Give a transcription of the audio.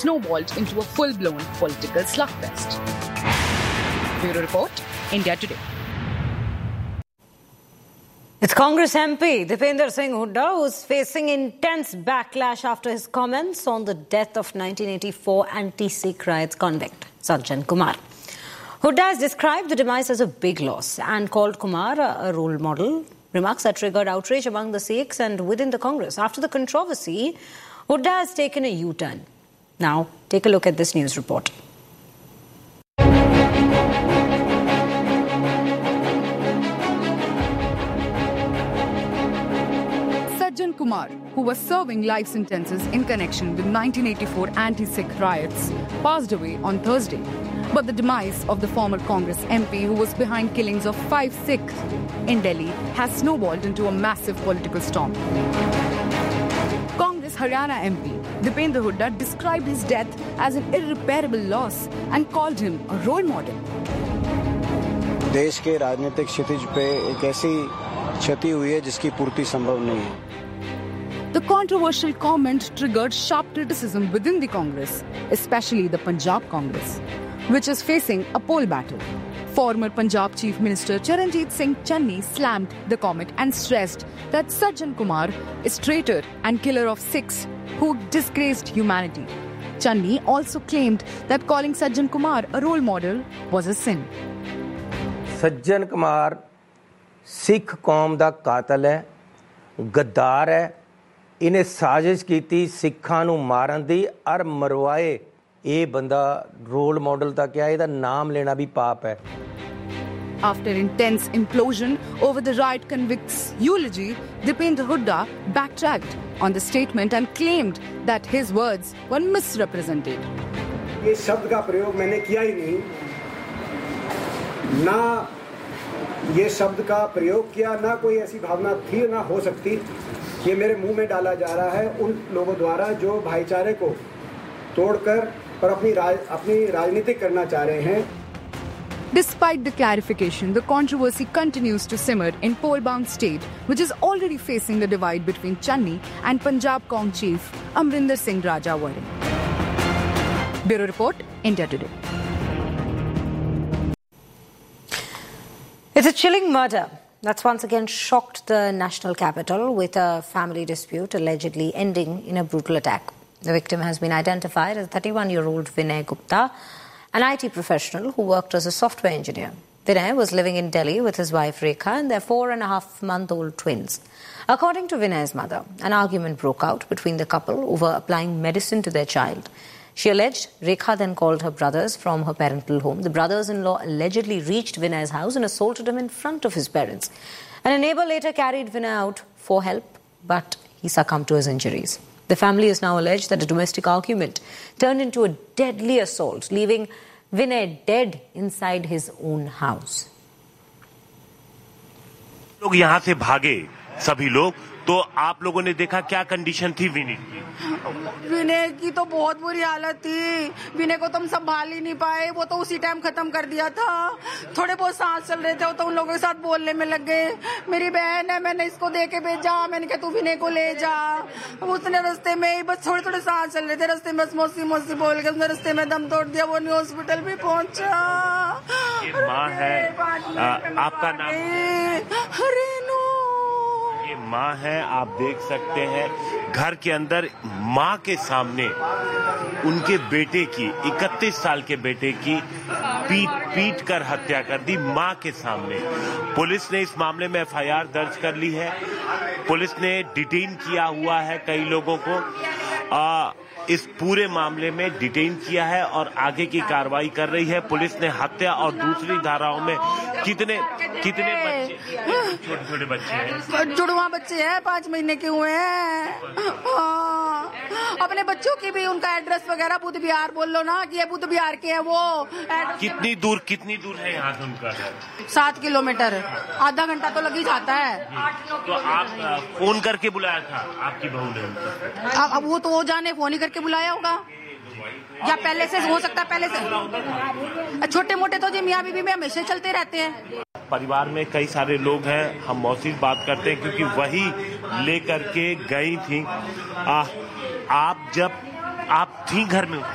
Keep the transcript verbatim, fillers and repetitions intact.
snowballed into a full-blown political slugfest. Bureau Report, India Today. It's Congress M P Dipender Singh Hooda who's facing intense backlash after his comments on the death of nineteen eighty-four anti-Sikh riots convict Sajjan Kumar. Hooda has described the demise as a big loss and called Kumar a, a role model, remarks that triggered outrage among the Sikhs and within the Congress. After the controversy, Hooda has taken a U-turn. Now, take a look at this news report. Sajjan Kumar, who was serving life sentences in connection with nineteen eighty-four anti-Sikh riots, passed away on Thursday. But the demise of the former Congress M P who was behind killings of five Sikhs in Delhi has snowballed into a massive political storm. Congress Haryana M P Dipender Hooda described his death as an irreparable loss and called him a role model. देश के राजनीतिक क्षितिज पे एक ऐसी क्षति हुई है जिसकी पूर्ति संभव नहीं है. The controversial comment triggered sharp criticism within the Congress, especially the Punjab Congress, which is facing a poll battle. Former Punjab Chief Minister Charanjit Singh Channi slammed the comment and stressed that Sajjan Kumar is traitor and killer of Sikhs who disgraced humanity. Channi also claimed that calling Sajjan Kumar a role model was a sin. Sajjan Kumar Sikh कौम दा कातल है, गद्दार है, इन्हें साजिश कीती सिखां नूं मारन दी और मरवाए. ये बंदा रोल मॉडल दा क्या, इहदा नाम लेना भी पाप है. After intense implosion over the riot convict's eulogy, Dipender Hooda backtracked on the statement and claimed that his words were misrepresented. ये शब्द का प्रयोग मैंने किया ही नहीं, ना ये शब्द का प्रयोग किया, ना कोई ऐसी भावना थी, ना हो सकती. ये मेरे मुंह में डाला जा रहा है उन लोगों द्वारा जो भाईचारे को तोड़कर और अपनी राज, अपनी राजनीति करना चाह रहे हैं. Despite the clarification, the controversy continues to simmer in poll-bound state, which is already facing a divide between Channi and Punjab Cong Chief Amrinder Singh Rajawari. Bureau Report, India Today. It's a chilling murder that's once again shocked the national capital, with a family dispute allegedly ending in a brutal attack. The victim has been identified as thirty-one-year-old Vinay Gupta, an I T professional who worked as a software engineer. Vinay was living in Delhi with his wife Rekha and their four and a half month old twins. According to Vinay's mother, an argument broke out between the couple over applying medicine to their child. She alleged Rekha then called her brothers from her parental home. The brothers-in-law allegedly reached Vinay's house and assaulted him in front of his parents. And a neighbor later carried Vinay out for help, but he succumbed to his injuries. The family has now alleged that a domestic argument turned into a deadly assault, leaving Vinay dead inside his own house. लोग यहाँ से भागे सभी लोग, तो आप लोगों ने देखा क्या कंडीशन थी विनय की. विनय की तो बहुत बुरी हालत थी. विनय को तो हम संभाल ही नहीं पाए, वो तो उसी टाइम खत्म कर दिया था. थोड़े बहुत सांस चल रहे थे तो उन लोगों के साथ बोलने में लग गए. मेरी बहन है, मैंने इसको दे के भेजा, मैंने कहा तू विनय को ले जा. उसने रास्ते में ही बस थोड़े थोड़े सांस चल रहे थे, रास्ते में बस मौसी मौसी बोल के उसने रास्ते में दम तोड़ दिया. वो नहीं हॉस्पिटल भी पहुंचा. माँ है, आपका नाम रेनू. ये माँ है, आप देख सकते हैं घर के अंदर माँ के सामने उनके बेटे की, इकतीस साल के बेटे की पीट पीट कर हत्या कर दी माँ के सामने. पुलिस ने इस मामले में एफ आई आर दर्ज कर ली है. पुलिस ने डिटेन किया हुआ है कई लोगों को. आ, इस पूरे मामले में डिटेन किया है और आगे की कार्रवाई कर रही है. पुलिस ने हत्या और दूसरी धाराओं में कितने कितने बच्चे, छोटे छोटे बच्चे हैं, जुड़वा बच्चे हैं, पाँच महीने के हुए हैं. अपने बच्चों की भी उनका एड्रेस वगैरह बुध बिहार बोल लो ना कि ये बुध बिहार के हैं. वो कितनी दूर कितनी दूर है यहाँ से उनका? सात किलोमीटर, आधा घंटा तो लग ही जाता है. तो आप फोन करके बुलाया था आपकी बहू ने? अब वो तो वो जाने फोन ही करके बुलाया होगा या पहले से हो सकता है. पहले से छोटे मोटे तो जी मियाँ बीबी में हमेशा चलते रहते हैं. परिवार में कई सारे लोग हैं, हम मौसी से बात करते हैं क्योंकि वही लेकर के गई थी. आ, आप जब आप थी घर में